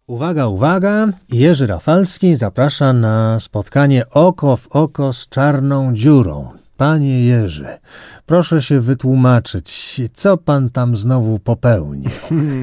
Uwaga, uwaga! Jerzy Rafalski zaprasza na spotkanie oko w oko z czarną dziurą. Panie Jerzy, proszę się wytłumaczyć, co pan tam znowu popełnił?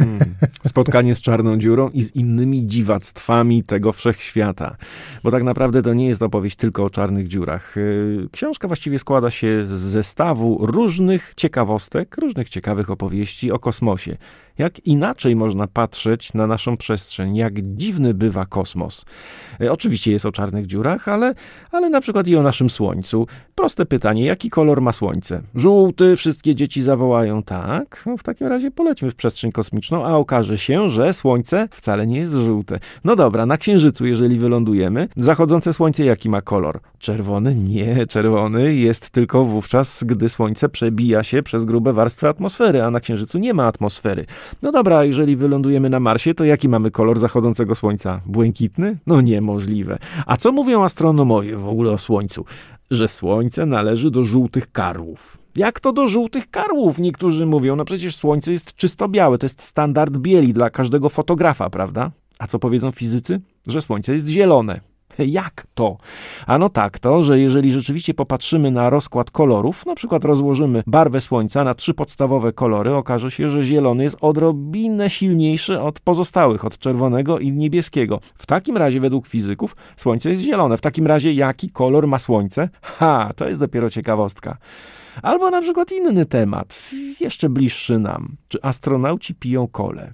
Spotkanie z czarną dziurą i z innymi dziwactwami tego wszechświata. Bo tak naprawdę to nie jest opowieść tylko o czarnych dziurach. Książka właściwie składa się z zestawu różnych ciekawostek, różnych ciekawych opowieści o kosmosie. Jak inaczej można patrzeć na naszą przestrzeń, jak dziwny bywa kosmos. Oczywiście jest o czarnych dziurach, ale na przykład i o naszym Słońcu. Proste pytanie, jaki kolor ma Słońce? Żółty, wszystkie dzieci zawołają tak. No w takim razie polećmy w przestrzeń kosmiczną, a okaże się, że Słońce wcale nie jest żółte. No dobra, na Księżycu, jeżeli wylądujemy, zachodzące Słońce jaki ma kolor? Czerwony? Nie, czerwony jest tylko wówczas, gdy Słońce przebija się przez grube warstwy atmosfery, a na Księżycu nie ma atmosfery. No dobra, jeżeli wylądujemy na Marsie, to jaki mamy kolor zachodzącego Słońca? Błękitny? No niemożliwe. A co mówią astronomowie w ogóle o Słońcu? Że Słońce należy do żółtych karłów. Jak to do żółtych karłów? Niektórzy mówią, no przecież Słońce jest czysto białe, to jest standard bieli dla każdego fotografa, prawda? A co powiedzą fizycy? Że Słońce jest zielone. Jak to? Ano tak to, że jeżeli rzeczywiście popatrzymy na rozkład kolorów, na przykład rozłożymy barwę Słońca na 3 podstawowe kolory, okaże się, że zielony jest odrobinę silniejszy od pozostałych, od czerwonego i niebieskiego. W takim razie według fizyków Słońce jest zielone. W takim razie jaki kolor ma Słońce? To jest dopiero ciekawostka. Albo na przykład inny temat, jeszcze bliższy nam. Czy astronauci piją kolę?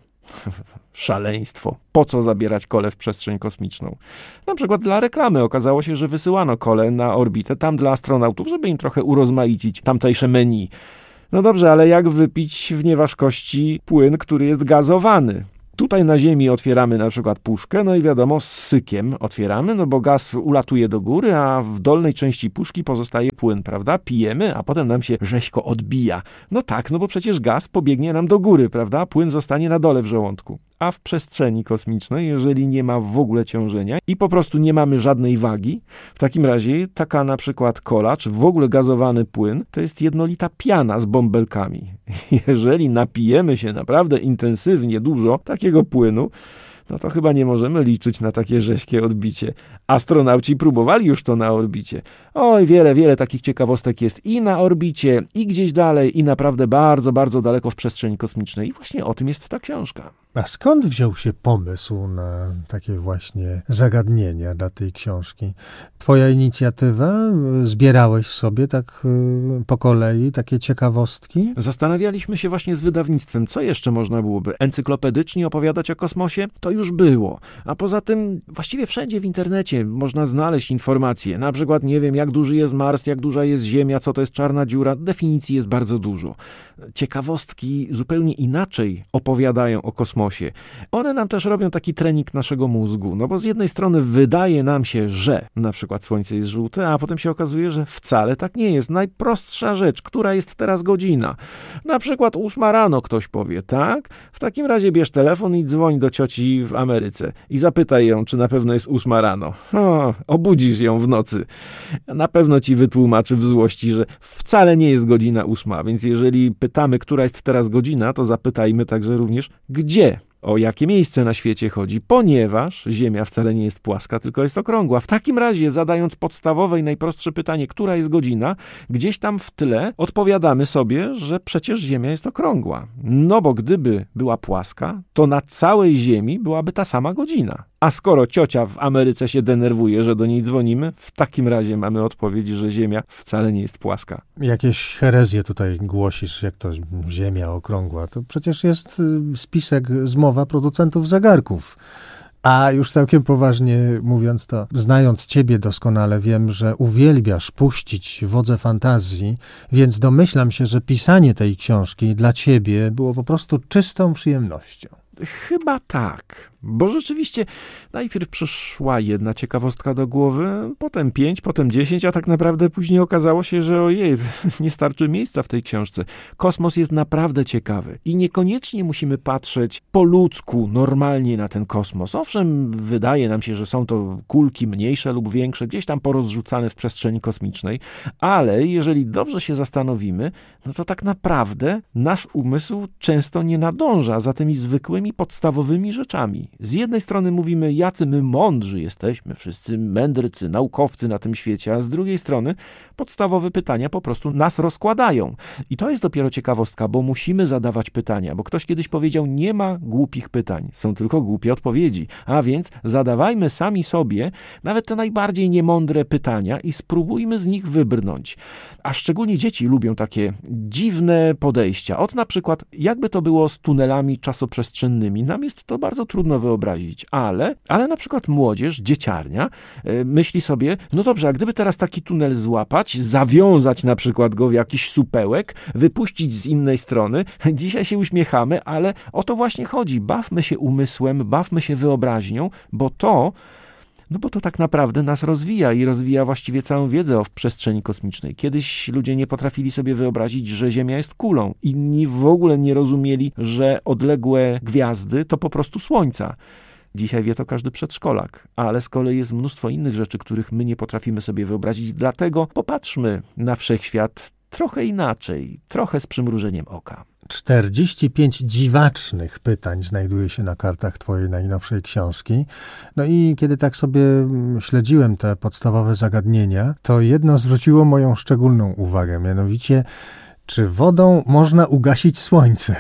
Szaleństwo. Po co zabierać kolę w przestrzeń kosmiczną? Na przykład dla reklamy. Okazało się, że wysyłano kolę na orbitę tam dla astronautów, żeby im trochę urozmaicić tamtejsze menu. No dobrze, ale jak wypić w nieważkości płyn, który jest gazowany? Tutaj na Ziemi otwieramy na przykład puszkę, no i wiadomo, z sykiem otwieramy, no bo gaz ulatuje do góry, a w dolnej części puszki pozostaje płyn, prawda? Pijemy, a potem nam się rzeźko odbija. No tak, no bo przecież gaz pobiegnie nam do góry, prawda? Płyn zostanie na dole w żołądku. A w przestrzeni kosmicznej, jeżeli nie ma w ogóle ciążenia i po prostu nie mamy żadnej wagi, w takim razie taka na przykład kola, czy w ogóle gazowany płyn, to jest jednolita piana z bąbelkami. Jeżeli napijemy się naprawdę intensywnie dużo takiego płynu, no to chyba nie możemy liczyć na takie rzeźkie odbicie. Astronauci próbowali już to na orbicie. Oj, wiele takich ciekawostek jest i na orbicie, i gdzieś dalej, i naprawdę bardzo, bardzo daleko w przestrzeni kosmicznej. I właśnie o tym jest ta książka. A skąd wziął się pomysł na takie właśnie zagadnienia dla tej książki? Twoja inicjatywa? Zbierałeś sobie tak po kolei takie ciekawostki? Zastanawialiśmy się właśnie z wydawnictwem, co jeszcze można byłoby encyklopedycznie opowiadać o kosmosie? To już było. A poza tym właściwie wszędzie w internecie można znaleźć informacje. Na przykład, nie wiem, jak duży jest Mars, jak duża jest Ziemia, co to jest czarna dziura. Definicji jest bardzo dużo. Ciekawostki zupełnie inaczej opowiadają o kosmosie. One nam też robią taki trening naszego mózgu, no bo z jednej strony wydaje nam się, że na przykład Słońce jest żółte, a potem się okazuje, że wcale tak nie jest. Najprostsza rzecz, która jest teraz godzina. Na przykład 8 rano ktoś powie, tak? W takim razie bierz telefon i dzwoń do cioci w Ameryce i zapytaj ją, czy na pewno jest 8 rano. Obudzisz ją w nocy. Na pewno ci wytłumaczy w złości, że wcale nie jest godzina 8, więc jeżeli pytamy, która jest teraz godzina, to zapytajmy także również, gdzie, o jakie miejsce na świecie chodzi, ponieważ Ziemia wcale nie jest płaska, tylko jest okrągła. W takim razie, zadając podstawowe i najprostsze pytanie, która jest godzina, gdzieś tam w tle odpowiadamy sobie, że przecież Ziemia jest okrągła. No bo gdyby była płaska, to na całej Ziemi byłaby ta sama godzina. A skoro ciocia w Ameryce się denerwuje, że do niej dzwonimy, w takim razie mamy odpowiedź, że Ziemia wcale nie jest płaska. Jakieś herezje tutaj głosisz, jak to Ziemia okrągła. To przecież jest spisek, zmowa producentów zegarków. A już całkiem poważnie mówiąc to, znając ciebie doskonale, wiem, że uwielbiasz puścić wodze fantazji, więc domyślam się, że pisanie tej książki dla ciebie było po prostu czystą przyjemnością. Chyba tak. Bo rzeczywiście najpierw przyszła jedna ciekawostka do głowy, potem 5, potem 10, a tak naprawdę później okazało się, że ojej, nie starczy miejsca w tej książce. Kosmos jest naprawdę ciekawy i niekoniecznie musimy patrzeć po ludzku, normalnie na ten kosmos. Owszem, wydaje nam się, że są to kulki mniejsze lub większe, gdzieś tam porozrzucane w przestrzeni kosmicznej, ale jeżeli dobrze się zastanowimy, no to tak naprawdę nasz umysł często nie nadąża za tymi zwykłymi, podstawowymi rzeczami. Z jednej strony mówimy, jacy my mądrzy jesteśmy, wszyscy mędrcy, naukowcy na tym świecie, a z drugiej strony podstawowe pytania po prostu nas rozkładają. I to jest dopiero ciekawostka, bo musimy zadawać pytania, bo ktoś kiedyś powiedział, nie ma głupich pytań, są tylko głupie odpowiedzi. A więc zadawajmy sami sobie nawet te najbardziej niemądre pytania i spróbujmy z nich wybrnąć. A szczególnie dzieci lubią takie dziwne podejścia. Od na przykład, jakby to było z tunelami czasoprzestrzennymi. Nam jest to bardzo trudno wyobrazić, ale na przykład młodzież, dzieciarnia myśli sobie, no dobrze, a gdyby teraz taki tunel złapać, zawiązać na przykład go w jakiś supełek, wypuścić z innej strony. Dzisiaj się uśmiechamy, ale o to właśnie chodzi. Bawmy się umysłem, bawmy się wyobraźnią, bo to tak naprawdę nas rozwija i rozwija właściwie całą wiedzę o przestrzeni kosmicznej. Kiedyś ludzie nie potrafili sobie wyobrazić, że Ziemia jest kulą. Inni w ogóle nie rozumieli, że odległe gwiazdy to po prostu słońca. Dzisiaj wie to każdy przedszkolak, ale z kolei jest mnóstwo innych rzeczy, których my nie potrafimy sobie wyobrazić. Dlatego popatrzmy na wszechświat trochę inaczej, trochę z przymrużeniem oka. 45 dziwacznych pytań znajduje się na kartach twojej najnowszej książki. No i kiedy tak sobie śledziłem te podstawowe zagadnienia, to jedno zwróciło moją szczególną uwagę, mianowicie, czy wodą można ugasić słońce?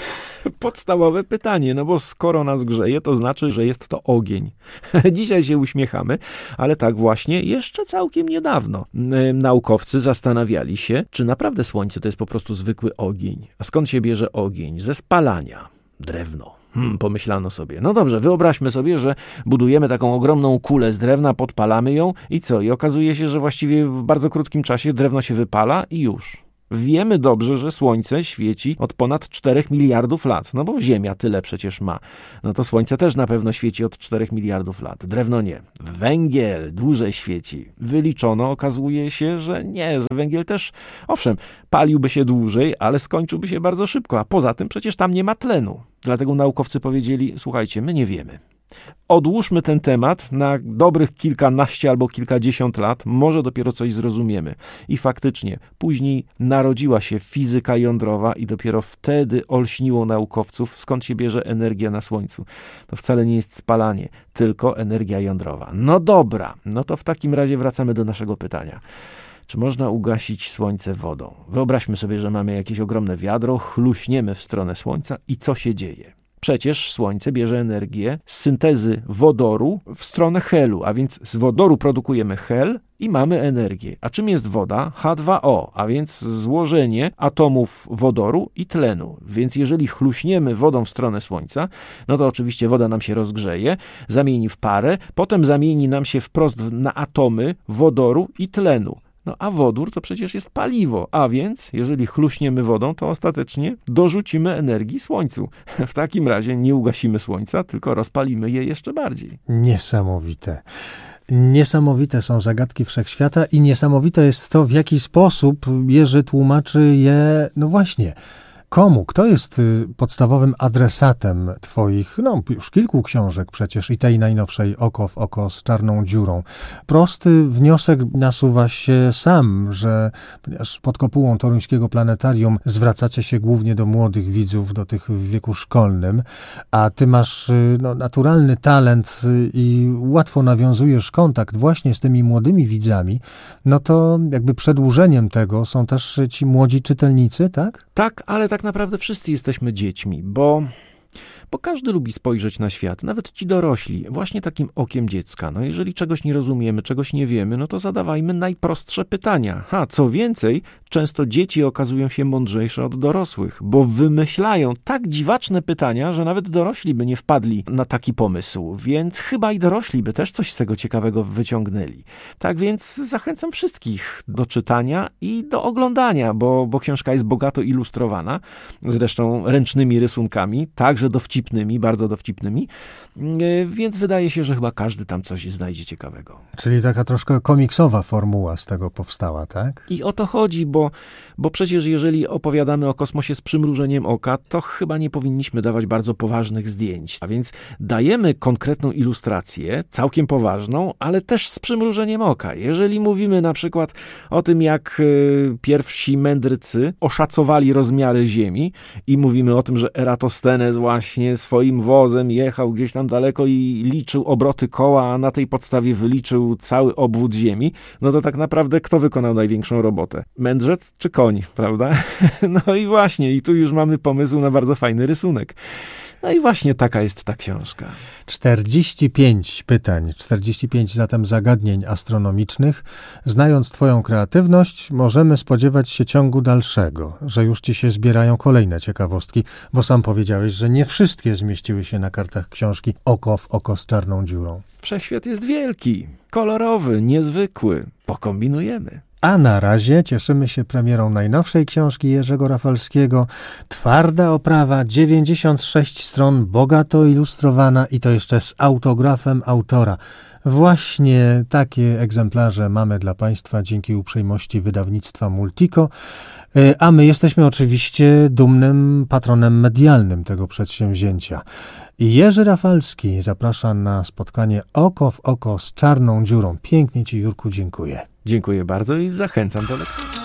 Podstawowe pytanie, no bo skoro nas grzeje, to znaczy, że jest to ogień. Dzisiaj się uśmiechamy, ale tak właśnie jeszcze całkiem niedawno naukowcy zastanawiali się, czy naprawdę słońce to jest po prostu zwykły ogień. A skąd się bierze ogień? Ze spalania. Drewno. Pomyślano sobie. No dobrze, wyobraźmy sobie, że budujemy taką ogromną kulę z drewna, podpalamy ją i co? I okazuje się, że właściwie w bardzo krótkim czasie drewno się wypala i już. Wiemy dobrze, że Słońce świeci od ponad 4 miliardów lat, no bo Ziemia tyle przecież ma. No to Słońce też na pewno świeci od 4 miliardów lat. Drewno nie. Węgiel dłużej świeci. Wyliczono, okazuje się, że nie, że węgiel też, owszem, paliłby się dłużej, ale skończyłby się bardzo szybko, a poza tym przecież tam nie ma tlenu. Dlatego naukowcy powiedzieli, słuchajcie, my nie wiemy. Odłóżmy ten temat na dobrych kilkanaście albo kilkadziesiąt lat, może dopiero coś zrozumiemy. I faktycznie, później narodziła się fizyka jądrowa i dopiero wtedy olśniło naukowców, skąd się bierze energia na Słońcu. To wcale nie jest spalanie, tylko energia jądrowa. No dobra, no to w takim razie wracamy do naszego pytania. Czy można ugasić Słońce wodą? Wyobraźmy sobie, że mamy jakieś ogromne wiadro, chluśniemy w stronę Słońca i co się dzieje? Przecież Słońce bierze energię z syntezy wodoru w stronę helu, a więc z wodoru produkujemy hel i mamy energię. A czym jest woda? H2O, a więc złożenie atomów wodoru i tlenu. Więc jeżeli chluśniemy wodą w stronę Słońca, no to oczywiście woda nam się rozgrzeje, zamieni w parę, potem zamieni nam się wprost na atomy wodoru i tlenu. No a wodór to przecież jest paliwo, a więc jeżeli chluśniemy wodą, to ostatecznie dorzucimy energii Słońcu. W takim razie nie ugasimy Słońca, tylko rozpalimy je jeszcze bardziej. Niesamowite. Niesamowite są zagadki wszechświata i niesamowite jest to, w jaki sposób Jerzy tłumaczy je, no właśnie, komu? Kto jest podstawowym adresatem twoich, no już kilku książek przecież i tej najnowszej Oko w oko z czarną dziurą? Prosty wniosek nasuwa się sam, że ponieważ pod kopułą toruńskiego planetarium zwracacie się głównie do młodych widzów, do tych w wieku szkolnym, a ty masz naturalny talent i łatwo nawiązujesz kontakt właśnie z tymi młodymi widzami, no to jakby przedłużeniem tego są też ci młodzi czytelnicy, tak? Tak, ale tak naprawdę wszyscy jesteśmy dziećmi, bo każdy lubi spojrzeć na świat, nawet ci dorośli, właśnie takim okiem dziecka. No jeżeli czegoś nie rozumiemy, czegoś nie wiemy, no to zadawajmy najprostsze pytania. Co więcej, często dzieci okazują się mądrzejsze od dorosłych, bo wymyślają tak dziwaczne pytania, że nawet dorośli by nie wpadli na taki pomysł, więc chyba i dorośli by też coś z tego ciekawego wyciągnęli. Tak więc zachęcam wszystkich do czytania i do oglądania, bo książka jest bogato ilustrowana, zresztą ręcznymi rysunkami, także dowcipnymi, bardzo dowcipnymi, więc wydaje się, że chyba każdy tam coś znajdzie ciekawego. Czyli taka troszkę komiksowa formuła z tego powstała, tak? I o to chodzi, bo przecież jeżeli opowiadamy o kosmosie z przymrużeniem oka, to chyba nie powinniśmy dawać bardzo poważnych zdjęć. A więc dajemy konkretną ilustrację, całkiem poważną, ale też z przymrużeniem oka. Jeżeli mówimy na przykład o tym, jak pierwsi mędrcy oszacowali rozmiary Ziemi i mówimy o tym, że Eratosthenes właśnie swoim wozem jechał gdzieś tam daleko i liczył obroty koła, a na tej podstawie wyliczył cały obwód Ziemi, no to tak naprawdę kto wykonał największą robotę? Mędrzec czy koń, prawda? No i właśnie, i tu już mamy pomysł na bardzo fajny rysunek. No i właśnie taka jest ta książka. 45 pytań, 45 zatem zagadnień astronomicznych. Znając twoją kreatywność, możemy spodziewać się ciągu dalszego, że już ci się zbierają kolejne ciekawostki, bo sam powiedziałeś, że nie wszystkie zmieściły się na kartach książki Oko w oko z czarną dziurą. Wszechświat jest wielki, kolorowy, niezwykły. Pokombinujemy. A na razie cieszymy się premierą najnowszej książki Jerzego Rafalskiego. Twarda oprawa, 96 stron, bogato ilustrowana i to jeszcze z autografem autora. Właśnie takie egzemplarze mamy dla Państwa dzięki uprzejmości wydawnictwa Multico, a my jesteśmy oczywiście dumnym patronem medialnym tego przedsięwzięcia. Jerzy Rafalski zaprasza na spotkanie Oko w oko z czarną dziurą. Pięknie Ci, Jurku, dziękuję. Dziękuję bardzo i zachęcam do lektury.